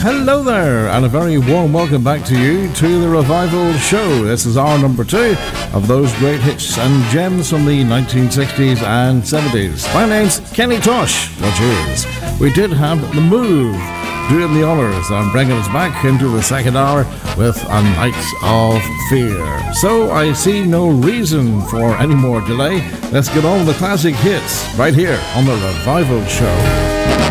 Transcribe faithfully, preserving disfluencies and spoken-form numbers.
Hello there, and a very warm welcome back to you to the Revival Show. This is our number two of those great hits and gems from the nineteen sixties and seventies. My name's Kenny Tosh, which is. We did have The Move doing the honours and bringing us back into the second hour with A Night of Fear. So I see no reason for any more delay. Let's get on with the classic hits right here on the Revival Show.